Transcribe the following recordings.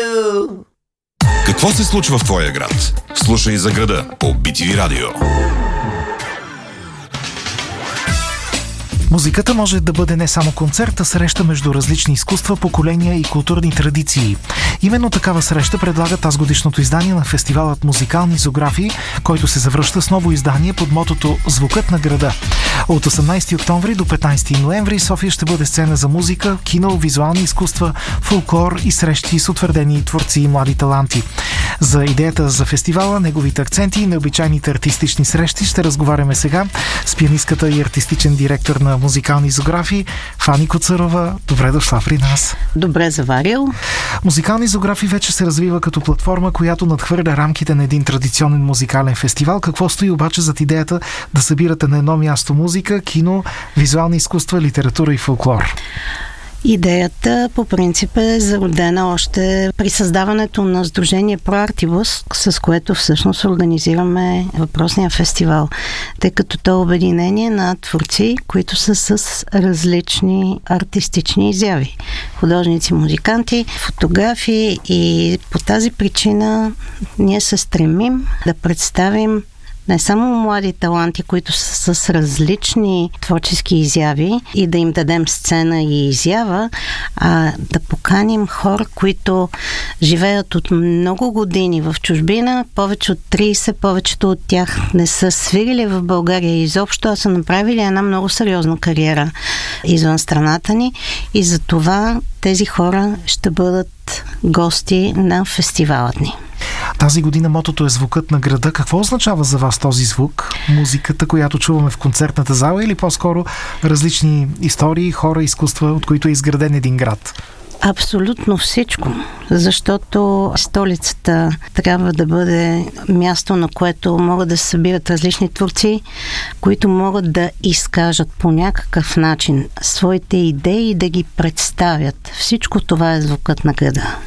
радио! Какво се случва в твоя град? Слушай за града по BTV Радио. Музиката може да бъде не само концерт, а среща между различни изкуства, поколения и културни традиции. Именно такава среща предлага тазгодишното издание на фестивалът Музикални зоографии, който се завръща с ново издание под мотото «Звукът на града». От 18 октомври до 15 ноември София ще бъде сцена за музика, кино, визуални изкуства, фолклор и срещи с утвърдени творци и млади таланти. За идеята за фестивала, неговите акценти и необичайните артистични срещи ще разговаряме сега с пианистката и артистичен директор на Музикални зоографии Фани Коцарова. Добре дошла при нас. Добре заварил. Музикални зоографии вече се развива като платформа, която надхвърля рамките на един традиционен музикален фестивал. Какво стои обаче зад идеята да събирате на едно място музика, кино, визуални изкуства, литература и фолклор? Идеята по принцип е зародена още при създаването на сдружение ProArtibus, с което всъщност организираме въпросния фестивал, тъй като то е обединение на творци, които са с различни артистични изяви. Художници, музиканти, фотографи, и по тази причина ние се стремим да представим не само млади таланти, които са с различни творчески изяви и да им дадем сцена и изява, а да поканим хора, които живеят от много години в чужбина, повече от 30, повечето от тях не са свирили в България изобщо, а са направили една много сериозна кариера извън страната ни, и за това тези хора ще бъдат гости на фестивалът ни. Тази година мотото е «Звукът на града». Какво означава за вас този звук? Музиката, която чуваме в концертната зала, или по-скоро различни истории, хора, изкуства, от които е изграден един град? Абсолютно всичко, защото столицата трябва да бъде място, на което могат да се събират различни творци, които могат да изкажат по някакъв начин своите идеи и да ги представят. Всичко това е звукът на града.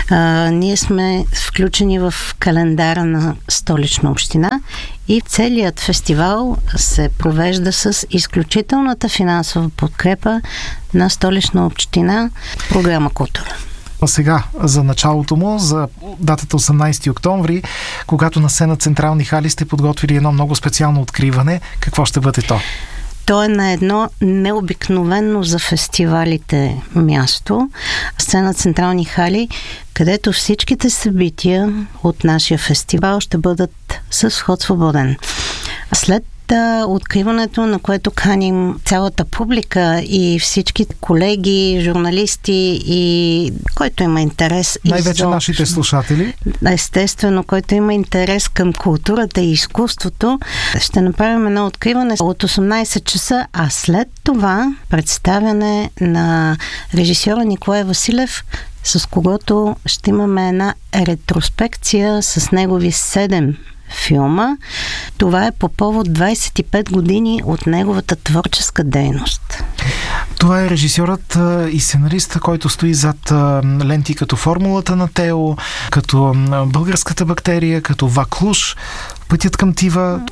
Ние сме включени в календара на Столична община и целият фестивал се провежда с изключителната финансова подкрепа на Столична община, програма Култура. А сега за началото му, за датата 18 октомври, когато на сцена Централни хали сте подготвили едно много специално откриване. Какво ще бъде то? То е на едно необикновено за фестивалите място, сцена Централни хали, където всичките събития от нашия фестивал ще бъдат с вход свободен. След откриването, на което каним цялата публика и всички колеги, журналисти и който има интерес. Най-вече нашите слушатели. Естествено, който има интерес към културата и изкуството, ще направим едно откриване от 18 часа, а след това представяне на режисьора Николай Василев, с когото ще имаме една ретроспекция с негови 7 филма. Това е по повод 25 години от неговата творческа дейност. Това е режисьорът и сценарист, който стои зад ленти като Формулата на Тео, като Българската бактерия, като Ваклуш, Пътят към Тива.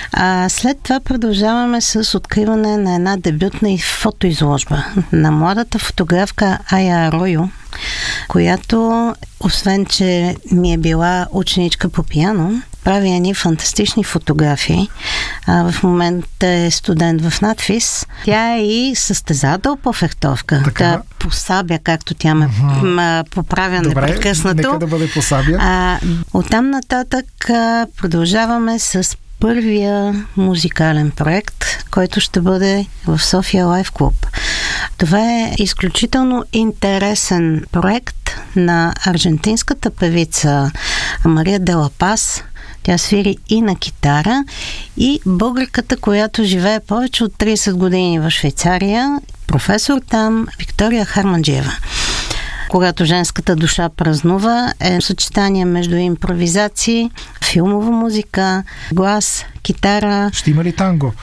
След това продължаваме с откриване на една дебютна и фотоизложба на младата фотографка Ая Аройо, която, освен че ми е била ученичка по пиано, прави едни фантастични фотографии. В момента е студент в надфис. Тя е и състезател по фехтовка. Да посабя, както тя ме поправя непрекъснато. Нека да бъде посабя. Оттам нататък продължаваме с първия музикален проект, който ще бъде в София Лайф Клуб. Това е изключително интересен проект на аржентинската певица Мария де ла Пас. Тя свири и на китара, и българката, която живее повече от 30 години в Швейцария, професор там, Виктория Харманджиева. Когато женската душа празнува, е съчетание между импровизации, филмова музика, глас, китара. Ще има ли танго?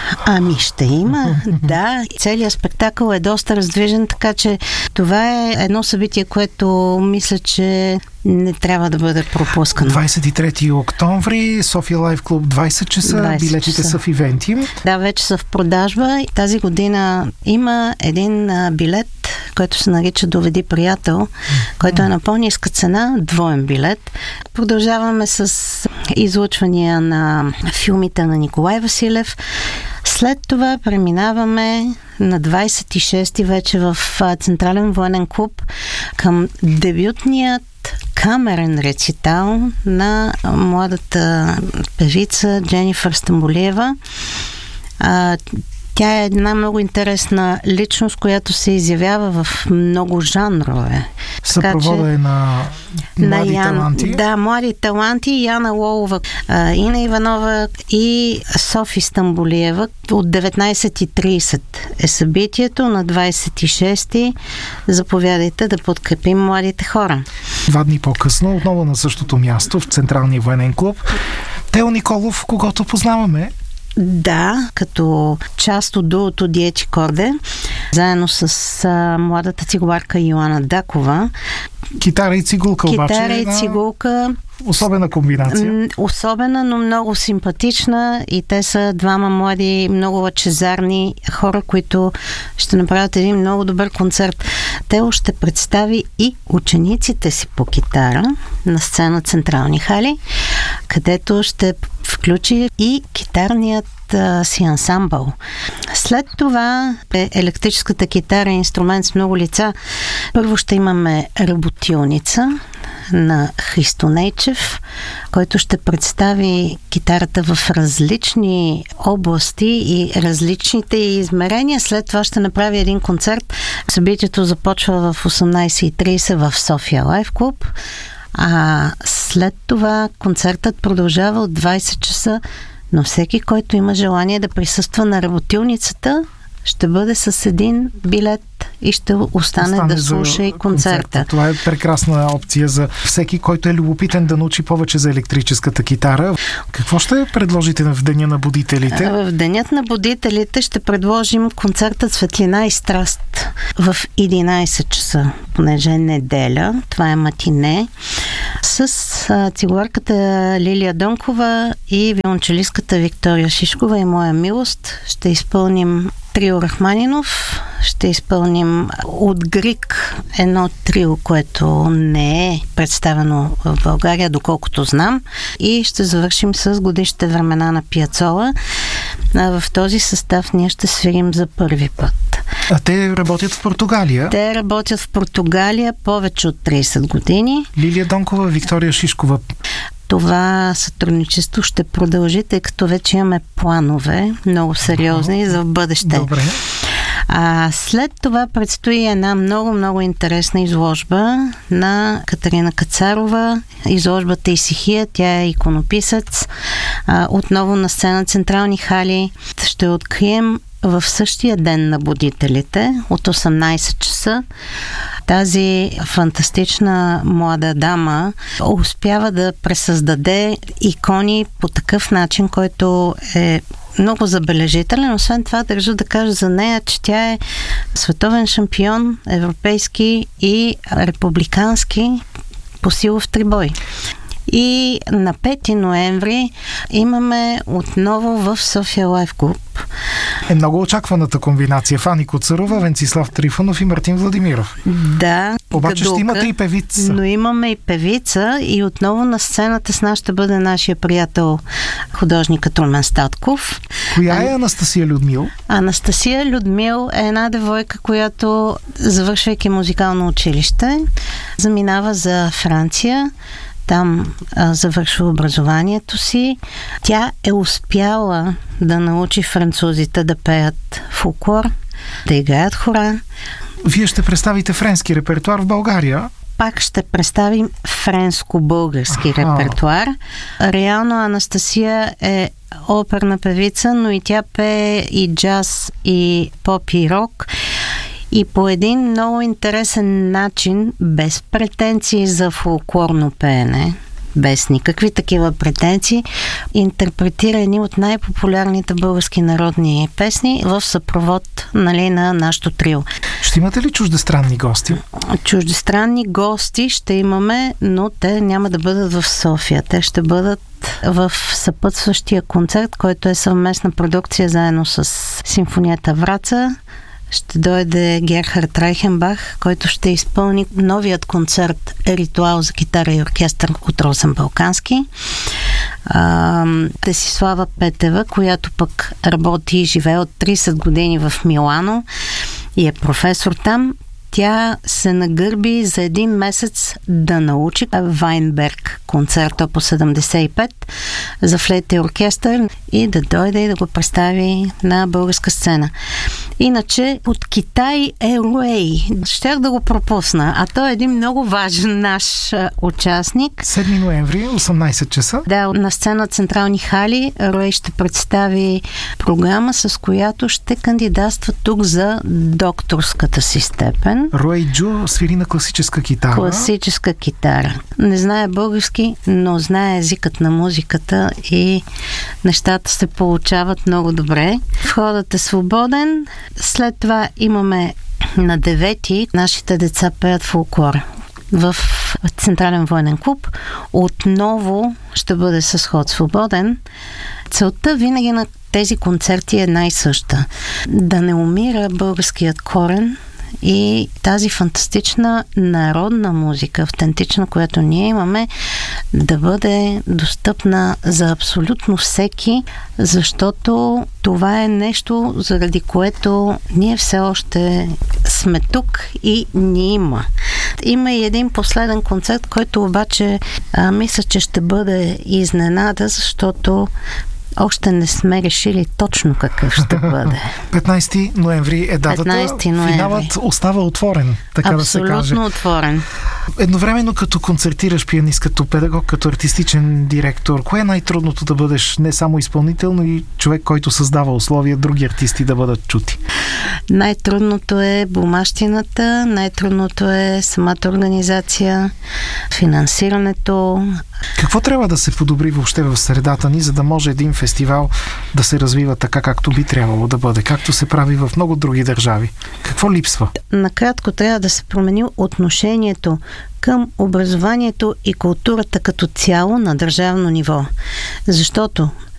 Ще има, да. Целият спектакъл е доста раздвижен, така че това е едно събитие, което мисля, че не трябва да бъде пропускано. 23 октомври, София Лайф Клуб, 20 часа, билетите са в Ивентим. Да, вече са в продажба. Тази година има един билет, който се нарича "Доведи приятел", който е на по-ниска цена, двоен билет. Продължаваме с излъчвания на филмите на Николай Василев. След това преминаваме на 26-ти вече в Централен военен клуб към дебютният камерен рецитал на младата певица Дженифър Стамболиева. Тя е една много интересна личност, която се изявява в много жанрове. Съпровода е на млади таланти. Да, млади таланти. Яна Лолова, Ина Иванова и Софи Стамболиева. От 19:30 е събитието, на 26-ти заповядайте да подкрепим младите хора. 2 дни по-късно, отново на същото място, в Централния военен клуб, Тео Николов, когото познаваме. Да, като част от дуото Диечи Корде, заедно с младата цигуларка Йоана Дакова. Китара и цигулка обаче. Китара и цигулка. Особена комбинация. Особена, но много симпатична, и те са двама млади, много лъчезарни хора, които ще направят един много добър концерт. Тео ще представи и учениците си по китара на сцена Централни хали, където ще включи и китарният си ансамбъл. След това електрическата китара е инструмент с много лица. Първо ще имаме работилница на Христо Нейчев, който ще представи китарата в различни области и различните измерения. След това ще направи един концерт. Събитието започва в 18:30 в София Лайф Клуб, а след това концертът продължава от 20 часа, но всеки, който има желание да присъства на работилницата, ще бъде с един билет и ще остане да слуша и концерта. Това е прекрасна опция за всеки, който е любопитен да научи повече за електрическата китара. Какво ще предложите в Деня на будителите? В Денят на будителите ще предложим концертът "Светлина и страст" в 11 часа, понеже е неделя. Това е матине. С цигуларката Лилия Дънкова и виолончелистката Виктория Шишкова и моя милост ще изпълним трио Рахманинов, ще изпълним от Грик едно трио, което не е представено в България, доколкото знам, и ще завършим с "Годишните времена" на Пиацола. В този състав ние ще свирим за първи път. А те работят в Португалия? Те работят в Португалия повече от 30 години. Лилия Донкова, Виктория Шишкова. Това сътрудничество ще продължи, тъй като вече имаме планове много сериозни за бъдеще. Добре. След това предстои една много интересна изложба на Катерина Кацарова. Изложбата "Исихия", тя е иконописец. Отново на сцена Централни хали. Ще открием в същия ден на будителите от 18 часа. Тази фантастична млада дама успява да пресъздаде икони по такъв начин, който е много забележителен. Освен това, държа да кажа за нея, че тя е световен шампион, европейски и републикански по силов трибой. И на 5 ноември имаме отново в София Лайф Клуб. Е много очакваната комбинация. Фани Коцарова, Венцислав Трифонов и Мартин Владимиров. Да. Обаче ще имате и певица. Но имаме и певица, и отново на сцената с нас ще бъде нашия приятел, художникът Румен Статков. Коя е Анастасия Людмил? Анастасия Людмил е една девойка, която, завършвайки музикално училище, заминава за Франция. Там завършва образованието си. Тя е успяла да научи французите да пеят фолклор, да играят хора. Вие ще представите френски репертуар в България? Пак ще представим френско-български репертуар. Реално Анастасия е оперна певица, но и тя пее и джаз, и поп, и рок. И по един много интересен начин, без претенции за фолклорно пеене, без никакви такива претенции, интерпретира едни от най-популярните български народни песни в съпровод, на нашото трио. Ще имате ли чуждестранни гости? Чуждестранни гости ще имаме, но те няма да бъдат в София. Те ще бъдат в съпътстващия концерт, който е съвместна продукция заедно с Симфонията Враца. ще дойде Герхард Райхенбах, който ще изпълни новият концерт Ритуал за китара и оркестър от Росен Балкански. Десислава Петева, която пък работи и живее от 30 години в Милано и е професор там. Тя се нагърби за един месец да научи Вайнберг концерто по 75 за флейта и оркестър и да дойде и да го представи на българска сцена. Иначе от Китай е Руей. Щях да го пропусна, а той е един много важен наш участник. 7 ноември, 18 часа. Да, на сцена Централни хали Руей ще представи програма, с която ще кандидатства тук за докторската си степен. Руей Джу свири на класическа китара. Класическа китара. Не знае български, но знае езикът на музиката и нещата се получават много добре. Входът е свободен. След това имаме на 9-ти нашите деца пеят фолклор в Централен военен клуб. Отново ще бъде с ход свободен. Целта винаги на тези концерти е една и съща. Да не умира българският корен и тази фантастична народна музика, автентична, която ние имаме, да бъде достъпна за абсолютно всеки, защото това е нещо, заради което ние все още сме тук и ни има. Има и един последен концерт, който обаче мисля, че ще бъде изненада, защото още не сме решили точно какъв ще бъде. 15 ноември е датата. 15 ноември. Финалът остава отворен, така да се каже. Абсолютно отворен. Едновременно като концертираш пианист, като педагог, като артистичен директор, кое е най-трудното да бъдеш не само изпълнител, но и човек, който създава условия други артисти да бъдат чути? Най-трудното е бумащината, най-трудното е самата организация, финансирането. Какво трябва да се подобри въобще в средата ни, за да може един фестивал да се развива така, както би трябвало да бъде, както се прави в много други държави? Какво липсва? Накратко трябва да се промени отношението към образованието и културата като цяло на държавно ниво. Защото